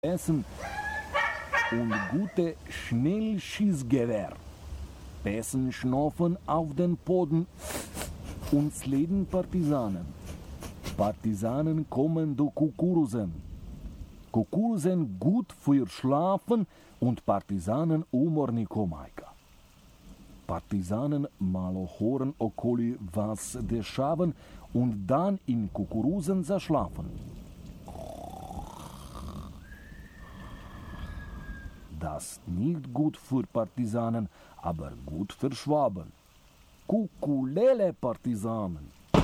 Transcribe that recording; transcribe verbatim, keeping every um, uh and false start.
Essen und gute Schnellschießgewehr. Besen schnaufen auf den Boden und sleden Partisanen. Partisanen kommen durch Kukuruzen. Kukuruzen gut für Schlafen und Partisanen umorni komajka. Partisanen malo hören okoli was dešavan und dann in Kukuruzen zaschlafen. Das nicht gut für Partisanen, aber gut für Schwaben. Kukulele Partisanen.